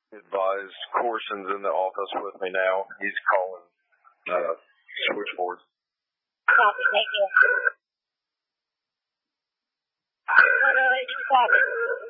Advised Corson's in the office with me now. He's calling switchboard. Copy, thank you. 108,